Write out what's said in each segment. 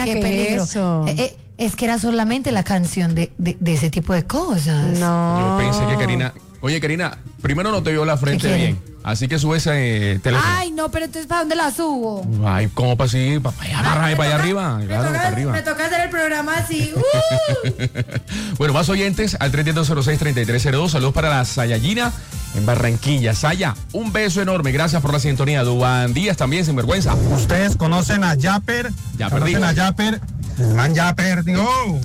qué que peligro. eso. Es que era solamente la canción de ese tipo de cosas. No. Yo pensé que Karina... Oye, Karina, primero no te vio la frente bien, así que sube ese teléfono. Ay, no, pero entonces ¿para dónde la subo? Ay, ¿cómo para así? Para allá arriba. Claro, para arriba. Me toca hacer el programa así. Bueno, más oyentes al 310-206-3302. Saludos para la Sayayina en Barranquilla. Saya, un beso enorme. Gracias por la sintonía. Duan Díaz también, sin vergüenza. ¿Ustedes conocen a Yapper? Ya ¿Conocen perdí. a Yapper? El man ya perdió.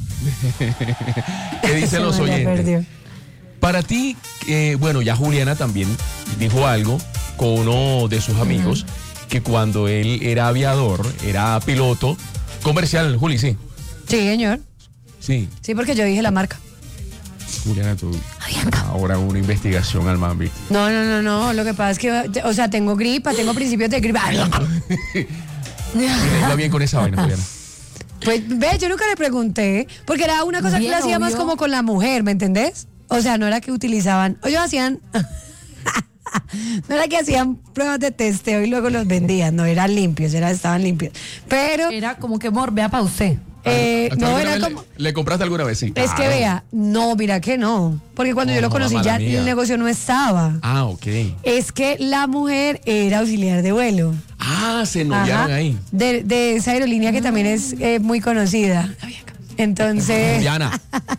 ¿Qué dicen los oyentes? Para ti, bueno, ya Juliana también dijo algo con uno de sus amigos, que cuando él era aviador, era piloto comercial, Juli, sí. Sí, señor. Sí, Sí, porque yo dije la marca. Juliana, tú ahora una investigación al man, ¿viste? No. Lo que pasa es que, o sea, tengo gripa, tengo principios de gripa. Mira, iba bien con esa vaina, Juliana. Pues, ve, yo nunca le pregunté, porque era una cosa que Bien, lo hacía más obvio. como con la mujer, ¿me entendés? O sea, no era que utilizaban, o ellos hacían, no era que hacían pruebas de testeo y luego los vendían, no, eran limpios, estaban limpios. Pero, Era como que morbea para usted. ¿Hasta no, alguna era vez como... ¿Le compraste alguna vez? Sí. Es que Claro. vea, no, mira que no, porque cuando yo lo conocí mala ya mía. el negocio no estaba. Ah, ok. Es que la mujer era auxiliar de vuelo. Ah, se noviaron Ajá, ahí. de esa aerolínea que también es muy conocida. Entonces, Diana.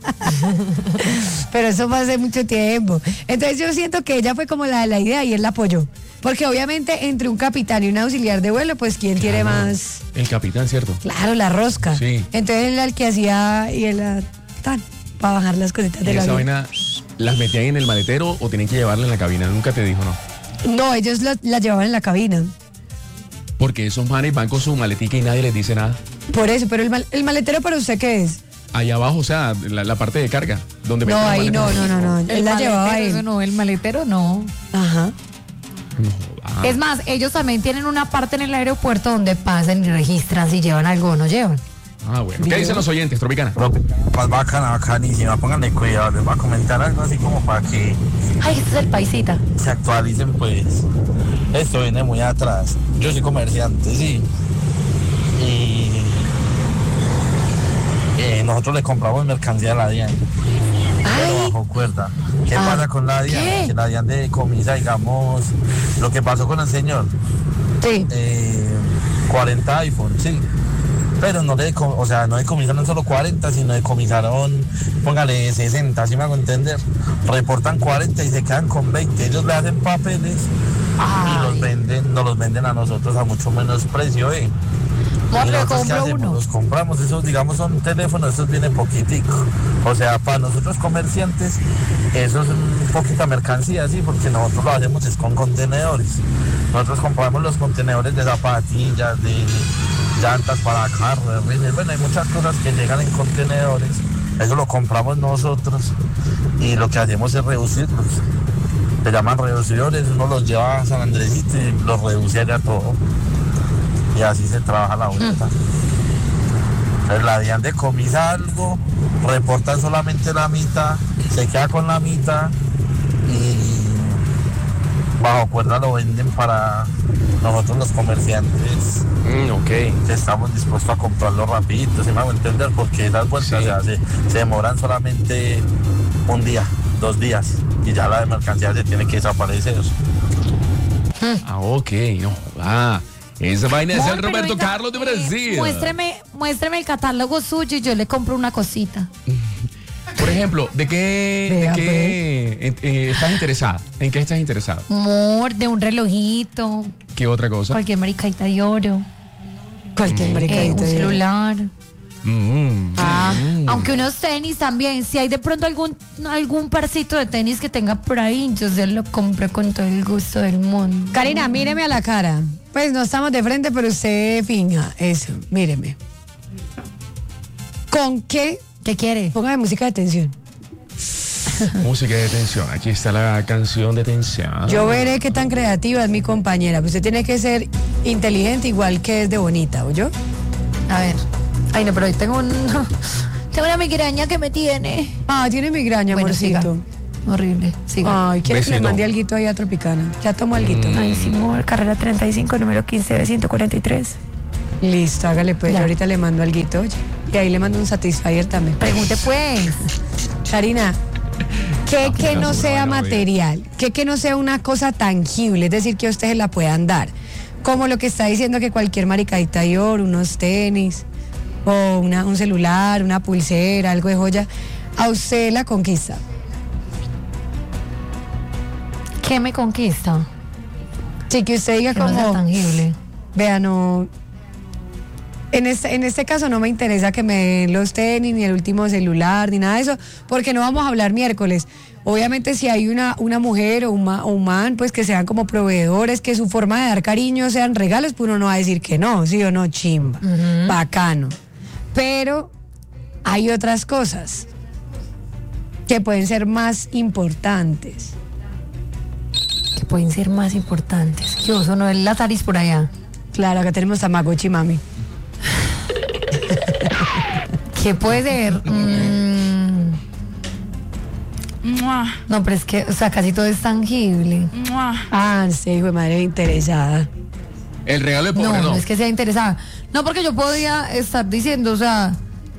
pero eso fue hace mucho tiempo. Entonces yo siento que ella fue como la de la idea y él la apoyó. Porque obviamente entre un capitán y un auxiliar de vuelo, pues ¿quién tiene más? El capitán, ¿cierto? Claro, la rosca. Sí. Entonces él era el que hacía y él para bajar las cositas ¿Y de la esa avión. vaina las metían en el maletero o tenían que llevarla en la cabina? Nunca te dijo, ¿no? No, ellos la llevaban en la cabina. Porque esos manes van con su maletica y nadie les dice nada. Por eso, pero el maletero para usted, ¿qué es? Allá abajo, o sea, la parte de carga. Donde No, meten las ahí no. maletas. Él la llevaba ahí. Eso no, el maletero no. Ajá. Ah, Es más, ellos también tienen una parte en el aeropuerto donde pasan y registran si llevan algo o no llevan. bueno. ¿Qué dicen los oyentes, Tropicana? Más bacanísima. Pónganle cuidado. Les voy a comentar algo así como para que Ay, este es el paisita. se actualicen, pues. Esto viene muy atrás. Yo soy comerciante, sí. Y nosotros le compramos mercancía a la DIAN. Pero bajo cuerda. ¿Qué pasa con la DIAN? ¿qué? Que la DIAN decomisa, digamos, lo que pasó con el señor. Sí. 40 iPhone, sí. Pero no decomisaron solo 40, sino decomisaron, póngale 60, ¿sí me hago entender? Reportan 40 y se quedan con 20. Ellos le hacen papeles y nos los venden a nosotros a mucho menos precio, ¿eh? No, Y pero nosotros, ¿qué compro hacemos? uno. Los compramos, esos digamos son teléfonos, esos vienen poquitico. O sea, para nosotros comerciantes, eso es poquita mercancía, sí, porque nosotros lo hacemos es con contenedores. Nosotros compramos los contenedores de zapatillas, de llantas para carros, de rines. Bueno, hay muchas cosas que llegan en contenedores. Eso lo compramos nosotros y lo que hacemos es reducirlos. Se llaman reducidores, uno los lleva a San Andresito y los reduce allá todo. Y así se trabaja la vuelta. Entonces la DIAN decomisa algo, reportan solamente la mitad, se queda con la mitad y bajo cuerda lo venden para nosotros los comerciantes Ok. que estamos dispuestos a comprarlo rapidito, ¿se me hago entender? Porque esas vueltas se demoran solamente un día, 2 días y ya la mercancía se tiene que desaparecer. Ok, no. Esa vaina es Amor, el pero Roberto venga, Carlos de Brasil. Muéstreme el catálogo suyo y yo le compro una cosita. Por ejemplo, ¿de qué estás interesada? ¿En qué estás interesada? Amor, de un relojito, ¿Qué otra cosa? cualquier maricadita de oro, Cualquier un maricadito. celular. Mm. Aunque unos tenis también, si hay de pronto algún parcito de tenis que tenga por ahí, yo se lo compro con todo el gusto del mundo. Karina, míreme a la cara. Pues no estamos de frente, pero usted finja eso. Míreme. ¿Con qué? ¿Qué quiere? Póngame música de tensión. Música de tensión. Aquí está la canción de tensión. Yo veré qué tan creativa es mi compañera. Pues usted tiene que ser inteligente igual que es de bonita, ¿oyó? A ver. Ay, no, pero hoy tengo una migraña que me tiene. Ah, tiene migraña, Bueno, amorcito. siga. Horrible. Siga. Ay, ¿quiere que le Besito. mande alguito ahí a Tropicana? Ya tomo alguito. Ay, sí, amor, carrera 35, número 15 de 143. Listo, hágale pues. Ya. Yo ahorita le mando alguito, oye. Y ahí le mando un Satisfyer también. Pregunte pues. Karina, que no Basura, sea no, material, que no sea una cosa tangible, es decir, que ustedes la puedan dar. Como lo que está diciendo que cualquier maricadita de oro, unos tenis, o un celular, una pulsera, algo de joya, a usted la conquista. ¿Qué me conquista? Sí, que usted diga Que no sea como, tangible. vea, no... En este caso no me interesa que me den los tenis, ni el último celular, ni nada de eso, porque no vamos a hablar miércoles. Obviamente si hay una mujer o un man, pues que sean como proveedores, que su forma de dar cariño sean regalos, pues uno no va a decir que no, sí o no, chimba, bacano. Pero hay otras cosas que pueden ser más importantes. Que pueden ser más importantes. ¿Qué oso? ¿No es la Taris por allá? Claro, acá tenemos Tamagotchi, mami. ¿Qué puede ser? No, pero es que, o sea, casi todo es tangible. Ah, sí, hijo de madre interesada. El regalo de No, pobre no es que sea interesada. No, porque yo podría estar diciendo, o sea...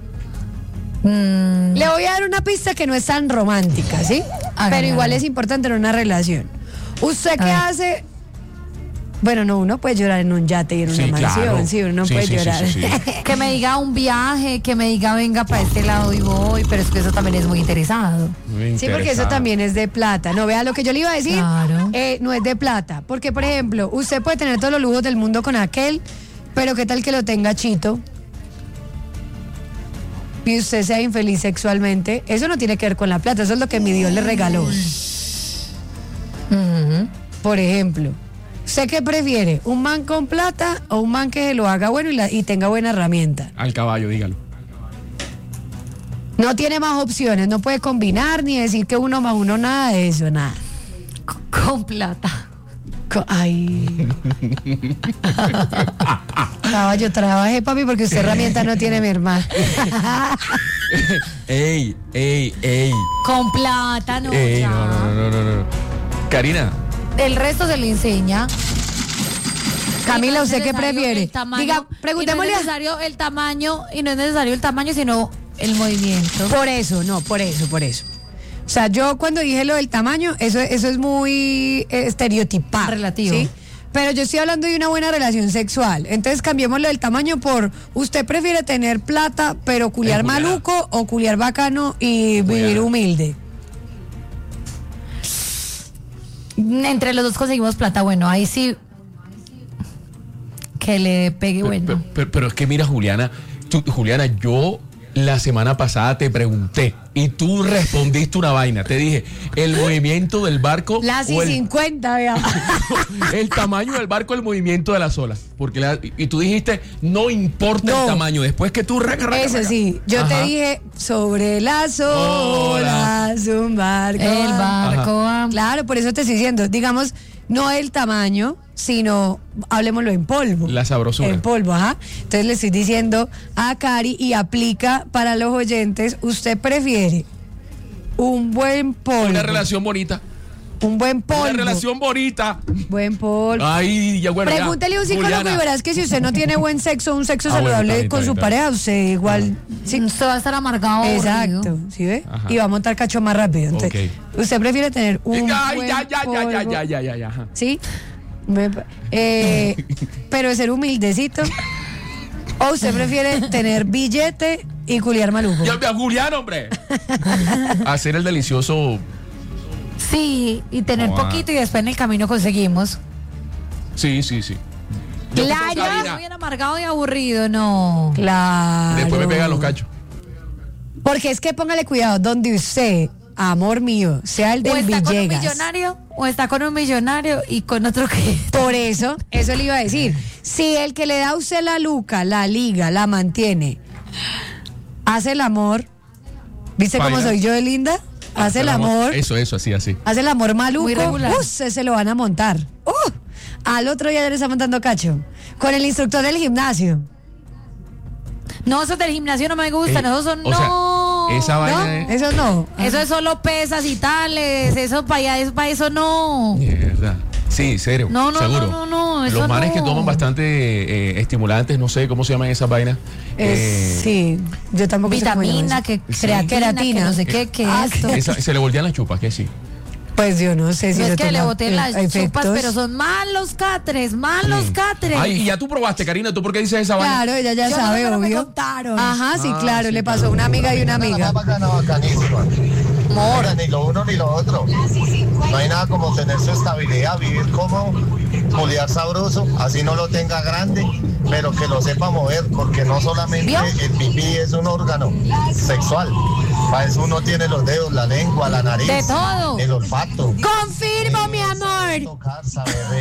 Le voy a dar una pista que no es tan romántica, ¿sí? Hágale, Pero igual hágale. es importante en una relación. ¿Usted qué ver. hace? Bueno, no, uno puede llorar en un yate y en una Sí, mansión, claro. sí, uno Sí, puede sí, sí, llorar. sí, sí. Que me diga un viaje, que me diga venga para este lado y voy, pero es que eso también es muy interesado. Muy Sí, porque eso interesado. también es de plata. No, vea lo que yo le iba a decir. Claro. No es de plata. Porque, por ejemplo, usted puede tener todos los lujos del mundo con aquel, pero ¿qué tal que lo tenga chito? Y usted sea infeliz sexualmente. Eso no tiene que ver con la plata. Eso es lo que mi Dios le regaló. Ujú. Por ejemplo, ¿usted qué prefiere? ¿Un man con plata o un man que se lo haga bueno y tenga buena herramienta? Al caballo, dígalo. No tiene más opciones. No puede combinar ni decir que uno más uno, nada de eso, nada. Con plata. Ay. Caballo, trabajé, papi, porque usted herramienta no tiene, mi hermano. ¡Ey, ey, ey! Con plata, no. ¡Ey, ya. no! Karina, El resto se le enseña. Camila, Y no es ¿usted qué necesario prefiere? el tamaño, Diga, preguntémosle y no a- es necesario el tamaño, sino el movimiento. Por eso. O sea, yo cuando dije lo del tamaño, eso es muy estereotipado. Relativo. ¿sí? Pero yo estoy hablando de una buena relación sexual. Entonces cambiemos lo del tamaño por, ¿usted prefiere tener plata pero culiar Juliana. maluco o culiar bacano y vivir Juliana. humilde? Entre los dos conseguimos plata, bueno, ahí sí que le pegue bueno. pero es que mira, Juliana, Juliana, yo la semana pasada te pregunté y tú respondiste una vaina. Te dije, el movimiento del barco Las o y 50, vea. el tamaño del barco, el movimiento de las olas. Y tú dijiste, no importa No. el tamaño. Después que tú... Eso sí, yo te Ajá. dije, sobre las olas, un barco. El barco va. Claro, por eso te estoy diciendo, digamos, no el tamaño, sino hablemoslo en polvo. La sabrosura. En polvo, ajá. Entonces le estoy diciendo a Cari y aplica para los oyentes, ¿usted prefiere un buen polvo? Una relación bonita. Un buen polvo. Una relación bonita. Buen polvo. Ay, ya bueno. ya. Pregúntele a un psicólogo Juliana. y verás que si usted no tiene buen sexo, un sexo Ah, bueno, saludable está bien, con está su bien, pareja, usted igual... sí. Usted va a estar amargado. Exacto, aburrido. ¿sí ve? Ajá. Y va a montar cacho más rápido. Entonces, ¿usted prefiere tener un Ay, buen ya. polvo? Ajá. ¿Sí? Pero ser humildecito. ¿O usted prefiere tener billete y culiar maluco? Ya, Julián, hombre. Hacer el delicioso. Sí, y tener Ah. poquito y después en el camino conseguimos. Sí. Yo Claro. con Karina, Bien amargado y aburrido, no. Claro. después me pegan los cachos. Porque es que póngale cuidado, donde usted, amor mío, sea el O del está con un Villegas. millonario, o está con un millonario y con otro que... Por eso le iba a decir. Si el que le da a usted la luca, la liga, la mantiene, hace el amor, ¿viste cómo Baila. soy yo de linda? Hace el amor, Eso, así. hace el amor maluco, Muy regular. se lo van a montar. Al otro día ya le está montando cacho. Con el instructor del gimnasio. No, esos del gimnasio no me gustan, esos son... o sea, no. esa ¿No? vaina es. Eso no. Eso es solo pesas y tales, eso para allá, para eso no. Mierda. Sí, serio. No, seguro. no, eso Los manes no. que toman bastante estimulantes, no sé cómo se llaman esas vainas. Sí, yo tampoco sé cómo llama Vitamina, eso. que Sí. creatina, que no sé qué, que esto. Se le voltean las chupas, que sí. Pues yo no sé si No es eso que le tenga boten las chupas, efectos. pero son malos catres, malos catres. Ay, y ya tú probaste, Karina, ¿tú por qué dices esa vaina? Claro, ella ya Yo sabe, no, pero me obvio. contaron. Ajá, sí, claro, sí, le pasó a una amiga y una amiga. Bacanísima. Mora, ni lo uno ni lo otro. No hay nada como tener su estabilidad, vivir como culiar sabroso, así no lo tenga grande, pero que lo sepa mover, porque no solamente ¿Vio? el pipí es un órgano sexual. Para eso uno tiene los dedos, la lengua, la nariz, De todo. el olfato. Confirmo, mi amor. Tocar, saber